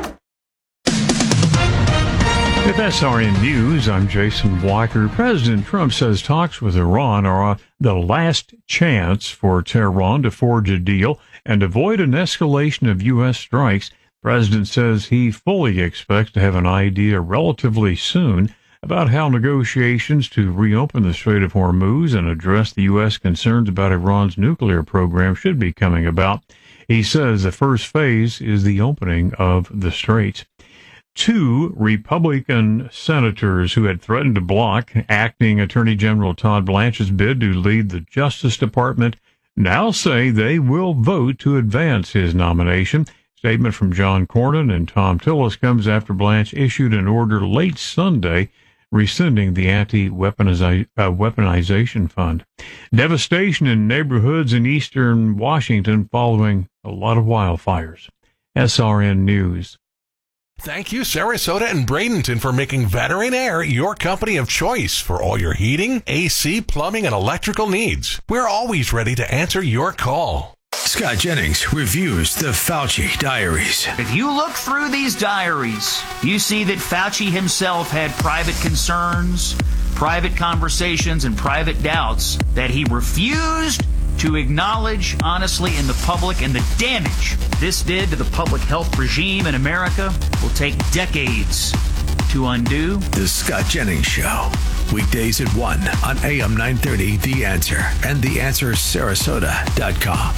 With SRN News, I'm Jason Walker. President Trump says talks with Iran are the last chance for Tehran to forge a deal and avoid an escalation of U.S. strikes. The president says he fully expects to have an idea relatively soon about how negotiations to reopen the Strait of Hormuz and address the U.S. concerns about Iran's nuclear program should be coming about. He says the first phase is the opening of the straits. 2 Republican senators who had threatened to block acting Attorney General Todd Blanche's bid to lead the Justice Department now say they will vote to advance his nomination. Statement from John Cornyn and Tom Tillis comes after Blanche issued an order late Sunday rescinding the anti-weaponization fund. Devastation in neighborhoods in eastern Washington following a lot of wildfires. SRN News. Thank you, Sarasota and Bradenton, for making Veteran Air your company of choice for all your heating, AC, plumbing, and electrical needs. We're always ready to answer your call. Scott Jennings reviews the Fauci diaries. If you look through these diaries, you see that Fauci himself had private concerns, private conversations, and private doubts that he refused to acknowledge honestly in the public, and the damage this did to the public health regime in America will take decades to undo. The Scott Jennings Show. Weekdays at 1 on AM 930, The Answer, and TheAnswerSarasota.com.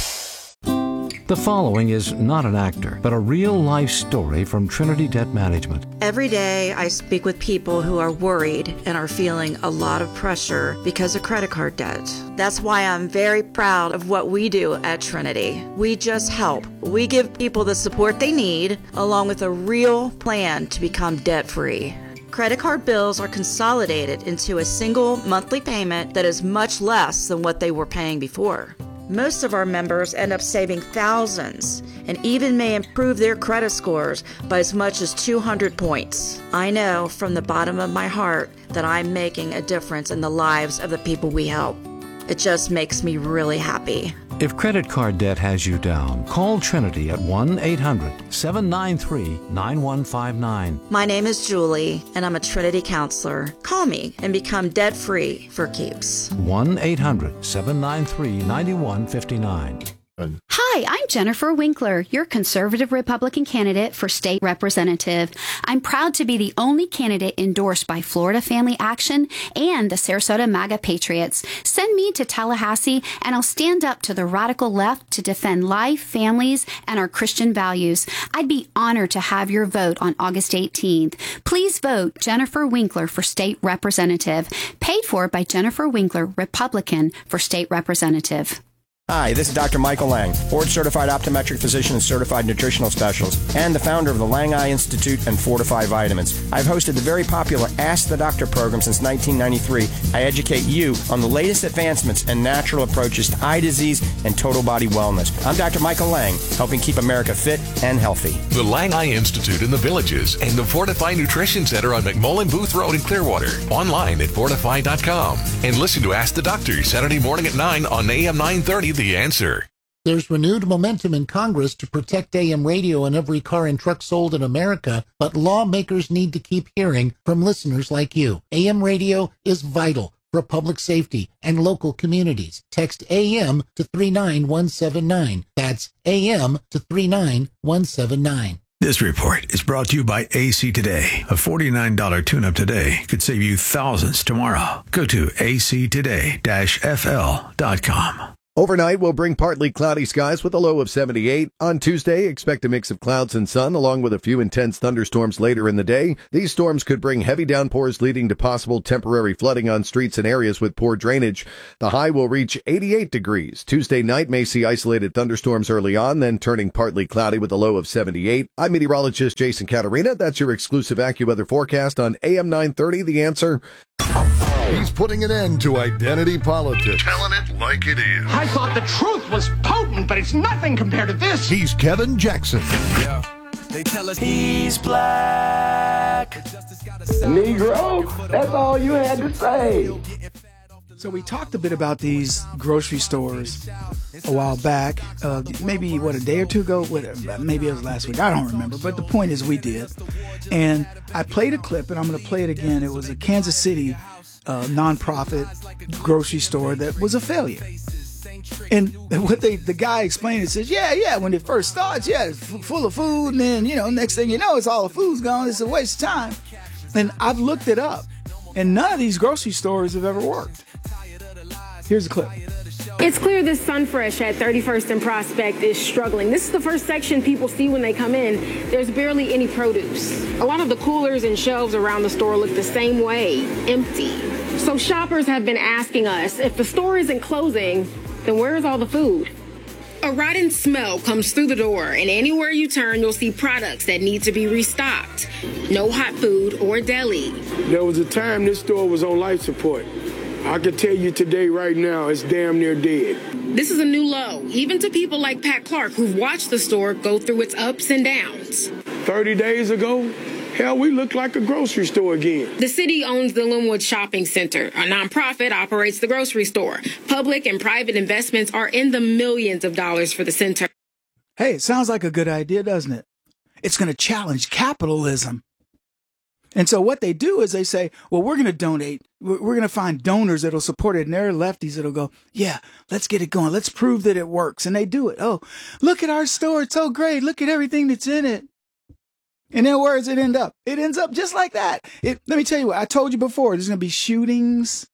The following is not an actor, but a real-life story from Trinity Debt Management. Every day, I speak with people who are worried and are feeling a lot of pressure because of credit card debt. That's why I'm very proud of what we do at Trinity. We just help. We give people the support they need, along with a real plan to become debt-free. Credit card bills are consolidated into a single monthly payment that is much less than what they were paying before. Most of our members end up saving thousands and even may improve their credit scores by as much as 200 points. I know from the bottom of my heart that I'm making a difference in the lives of the people we help. It just makes me really happy. If credit card debt has you down, call Trinity at 1-800-793-9159. My name is Julie, and I'm a Trinity counselor. Call me and become debt-free for keeps. 1-800-793-9159. Hi, I'm Jennifer Winkler, your conservative Republican candidate for state representative. I'm proud to be the only candidate endorsed by Florida Family Action and the Sarasota MAGA Patriots. Send me to Tallahassee, and I'll stand up to the radical left to defend life, families, and our Christian values. I'd be honored to have your vote on August 18th. Please vote Jennifer Winkler for state representative. Paid for by Jennifer Winkler, Republican, for state representative. Hi, this is Dr. Michael Lang, board-certified optometric physician and certified nutritional specialist, and the founder of the Lang Eye Institute and Fortify Vitamins. I've hosted the very popular Ask the Doctor program since 1993. I educate you on the latest advancements and natural approaches to eye disease and total body wellness. I'm Dr. Michael Lang, helping keep America fit and healthy. The Lang Eye Institute in the Villages and the Fortify Nutrition Center on McMullen Booth Road in Clearwater. Online at fortify.com. And listen to Ask the Doctor Saturday morning at 9 on AM 930. The Answer. There's renewed momentum in Congress to protect AM radio in every car and truck sold in America, but lawmakers need to keep hearing from listeners like you. AM radio is vital for public safety and local communities. Text AM to 39179. That's AM to 39179. This report is brought to you by AC Today. A $49 tune-up today could save you thousands tomorrow. Go to actoday-fl.com. Overnight will bring partly cloudy skies with a low of 78. On Tuesday, expect a mix of clouds and sun, along with a few intense thunderstorms later in the day. These storms could bring heavy downpours, leading to possible temporary flooding on streets and areas with poor drainage. The high will reach 88 degrees. Tuesday night may see isolated thunderstorms early on, then turning partly cloudy with a low of 78. I'm meteorologist Jason Caterina. That's your exclusive AccuWeather forecast on AM 930. The Answer. He's putting an end to identity politics. Telling it like it is. I thought the truth was potent, but it's nothing compared to this. He's Kevin Jackson. Yeah. They tell us he's black. Negro, that's all you had to say. So we talked a bit about these grocery stores a while back, maybe, a day or two ago? Maybe it was last week. I don't remember. But the point is we did. And I played a clip, and I'm going to play it again. It was a Kansas City nonprofit grocery store that was a failure. And what the guy explained, it says, when it first starts, it's full of food. And then, next thing you know, it's all the food's gone. It's a waste of time. And I've looked it up. And none of these grocery stores have ever worked. Here's a clip. It's clear this Sunfresh at 31st and Prospect is struggling. This is the first section people see when they come in. There's barely any produce. A lot of the coolers and shelves around the store look the same way, empty. So shoppers have been asking us, if the store isn't closing, then where's all the food? A rotten smell comes through the door, and anywhere you turn, you'll see products that need to be restocked. No hot food or deli. There was a time this store was on life support. I can tell you today, right now, it's damn near dead. This is a new low, even to people like Pat Clark, who've watched the store go through its ups and downs. 30 days ago, hell, we look like a grocery store again. The city owns the Linwood Shopping Center. A nonprofit operates the grocery store. Public and private investments are in the millions of dollars for the center. Hey, it sounds like a good idea, doesn't it? It's going to challenge capitalism. And so what they do is they say, well, we're going to donate. We're going to find donors that'll support it. And they're lefties that'll go, yeah, let's get it going. Let's prove that it works. And they do it. Oh, look at our store. It's so great. Look at everything that's in it. And then where does it end up? It ends up just like that. Let me tell you what, I told you before, there's going to be shootings.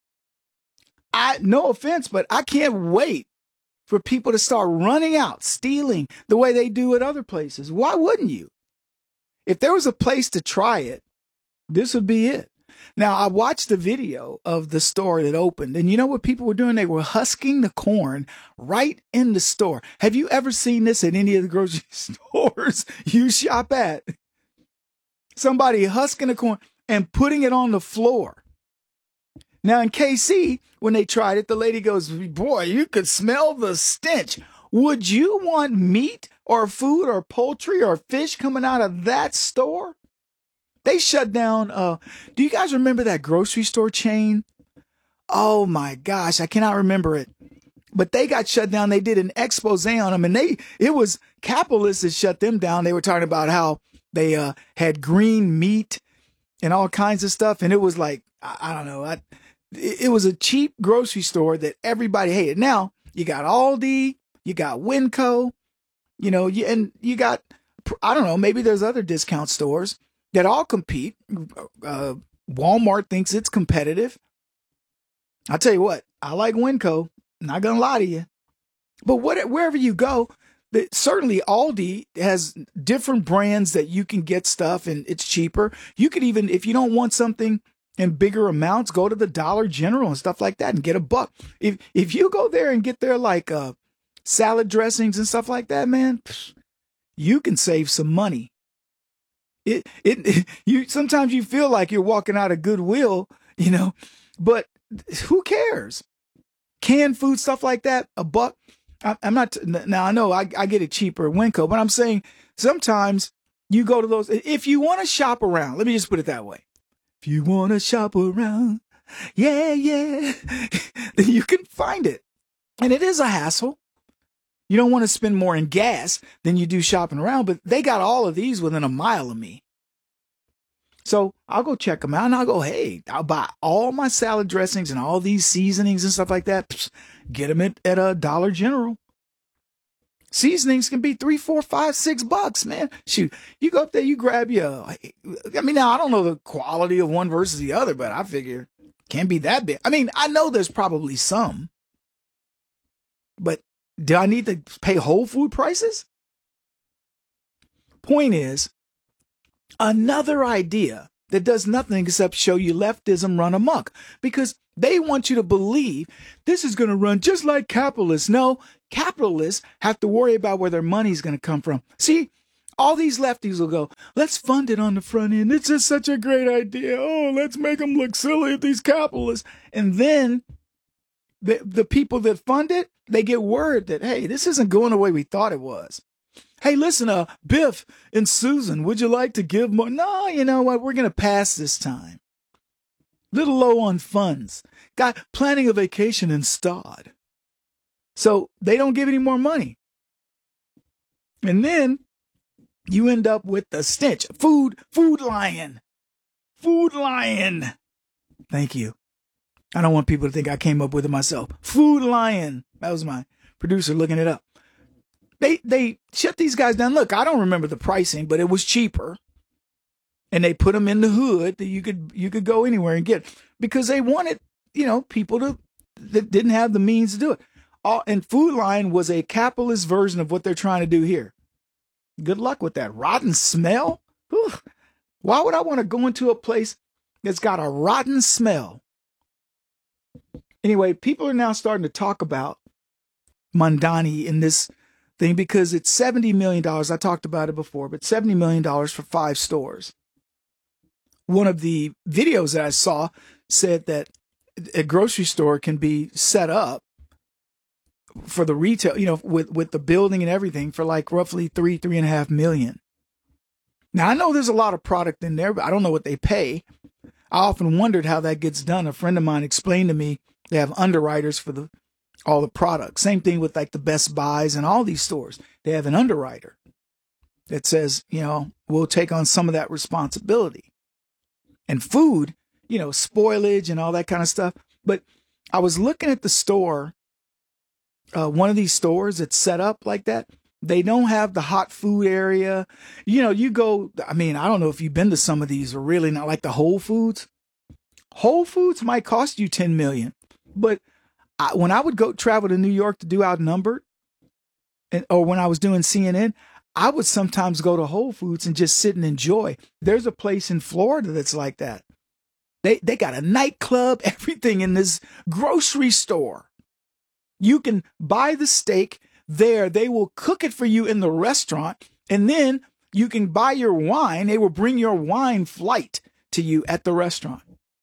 No offense, but I can't wait for people to start running out, stealing the way they do at other places. Why wouldn't you? If there was a place to try it, this would be it. Now, I watched the video of the store that opened, and you know what people were doing? They were husking the corn right in the store. Have you ever seen this at any of the grocery stores you shop at? Somebody husking the corn and putting it on the floor. Now, in KC, when they tried it, the lady goes, boy, you could smell the stench. Would you want meat or food or poultry or fish coming out of that store? They shut down. Do you guys remember that grocery store chain? Oh my gosh, I cannot remember it. But they got shut down. They did an expose on them, and it was capitalists that shut them down. They were talking about how they had green meat and all kinds of stuff, and it was like, I don't know. It was a cheap grocery store that everybody hated. Now you got Aldi. You got Winco, and you got, I don't know, maybe there's other discount stores that all compete. Walmart thinks it's competitive. I'll tell you what, I like Winco, not going to lie to you. But wherever you go, certainly Aldi has different brands that you can get stuff and it's cheaper. You could even, if you don't want something in bigger amounts, go to the Dollar General and stuff like that and get $1. If you go there and get their salad dressings and stuff like that, man, you can save some money. Sometimes you feel like you're walking out of Goodwill, but who cares? Canned food, stuff like that, $1. I'm not, now I know I get it cheaper at Winco, but I'm saying sometimes you go to those, if you want to shop around, let me just put it that way. If you want to shop around, yeah, then you can find it. And it is a hassle. You don't want to spend more in gas than you do shopping around, but they got all of these within a mile of me. So I'll go check them out and I'll go, hey, I'll buy all my salad dressings and all these seasonings and stuff like that. Psst, get them at a Dollar General. Seasonings can be $3, $4, $5, $6, man. Shoot, you go up there, you grab your, I mean, now I don't know the quality of one versus the other, but I figure it can't be that big. I mean, I know there's probably some, but do I need to pay whole food prices? Point is, another idea that does nothing except show you leftism run amok, because they want you to believe this is going to run just like capitalists. No, capitalists have to worry about where their money's going to come from. See, all these lefties will go, let's fund it on the front end. It's just such a great idea. Oh, let's make them look silly at these capitalists. And then the people that fund it, they get word that, hey, this isn't going the way we thought it was. Hey, listen, Biff and Susan, would you like to give more? No, you know what? We're going to pass this time. Little low on funds. Got planning a vacation instead. So they don't give any more money. And then you end up with the stench. Food lion. Food lion. Thank you. I don't want people to think I came up with it myself. Food lion. That was my producer looking it up. They shut these guys down. Look, I don't remember the pricing, but it was cheaper. And they put them in the hood that you could go anywhere and get, because they wanted, people that didn't have the means to do it. And Food Lion was a capitalist version of what they're trying to do here. Good luck with that. Rotten smell? Whew. Why would I want to go into a place that's got a rotten smell? Anyway, people are now starting to talk about Mamdani in this thing because it's $70 million. I talked about it before, but $70 million for 5 stores. One of the videos that I saw said that a grocery store can be set up for the retail, with the building and everything for like roughly $3.5 million. Now, I know there's a lot of product in there, but I don't know what they pay. I often wondered how that gets done. A friend of mine explained to me they have underwriters for all the products. Same thing with like the Best Buys and all these stores. They have an underwriter that says, we'll take on some of that responsibility. And food, spoilage and all that kind of stuff. But I was looking at the store, one of these stores that's set up like that. They don't have the hot food area. You go, I don't know if you've been to some of these, or really not, like the Whole Foods. Whole Foods might cost you $10 million. But when I would go travel to New York to do Outnumbered, or when I was doing CNN, I would sometimes go to Whole Foods and just sit and enjoy. There's a place in Florida that's like that. They got a nightclub, everything in this grocery store. You can buy the steak there. They will cook it for you in the restaurant. And then you can buy your wine. They will bring your wine flight to you at the restaurant.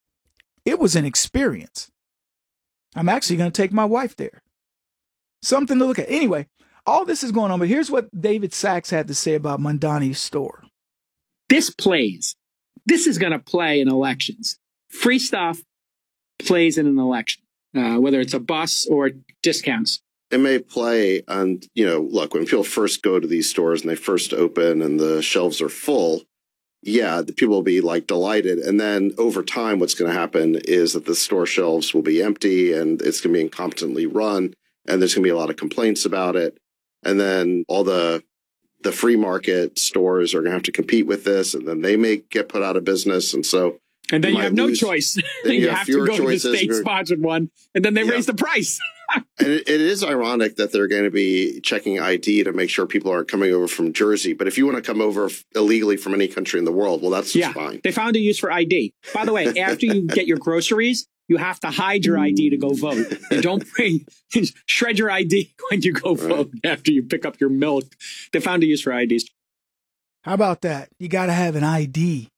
It was an experience. I'm actually going to take my wife there. Something to look at. Anyway, all this is going on, but here's what David Sachs had to say about Mamdani's store. This plays. This is going to play in elections. Free stuff plays in an election, whether it's a bus or discounts. It may play on, look, when people first go to these stores and they first open and the shelves are full, yeah, the people will be like delighted. And then over time, what's going to happen is that the store shelves will be empty and it's going to be incompetently run. And there's going to be a lot of complaints about it. And then all the free market stores are going to have to compete with this, and then they may get put out of business. And so, and then you have no choice. You have to go to the state-sponsored one, and then they raise the price. And it is ironic that they're going to be checking ID to make sure people aren't coming over from Jersey. But if you want to come over illegally from any country in the world, well, that's just fine. They found a use for ID. By the way, after you get your groceries, you have to hide your ID to go vote. And don't shred your ID when you go vote after you pick up your milk. They found a use for IDs. How about that? You got to have an ID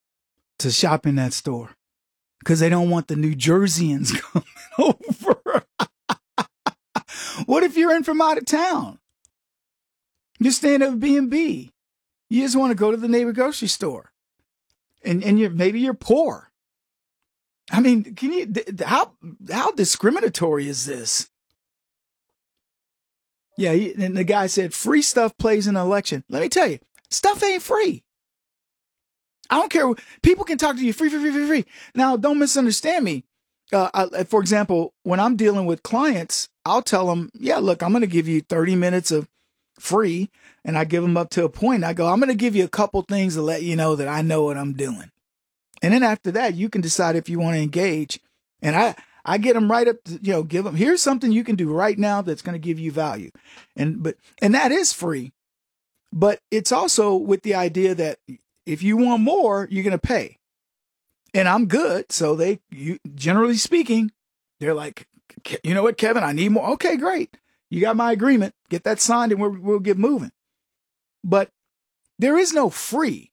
to shop in that store because they don't want the New Jerseyans coming over. What if you're in from out of town? You're staying at a B&B. You just want to go to the neighbor grocery store. And maybe you're poor. I mean, how discriminatory is this? Yeah, and the guy said, free stuff plays in an election. Let me tell you, stuff ain't free. I don't care. People can talk to you free. Now, don't misunderstand me. For example, when I'm dealing with clients, I'll tell them, yeah, look, I'm going to give you 30 minutes of free. And I give them up to a point. I go, I'm going to give you a couple things to let you know that I know what I'm doing. And then after that, you can decide if you want to engage. And I get them right up to, give them, here's something you can do right now that's going to give you value. And that is free. But it's also with the idea that if you want more, you're going to pay. And I'm good. So generally speaking, they're like, you know what, Kevin, I need more. Okay, great. You got my agreement. Get that signed and we'll get moving. But there is no free.